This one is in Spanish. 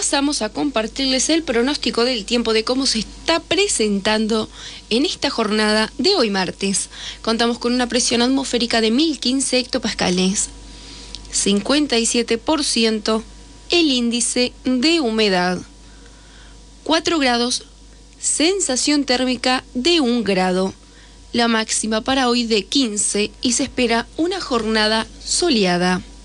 pasamos a compartirles el pronóstico del tiempo de cómo se está presentando en esta jornada de hoy martes. Contamos con una presión atmosférica de 1015 hectopascales, 57% el índice de humedad, 4 grados, sensación térmica de 1 grado, la máxima para hoy de 15 y se espera una jornada soleada.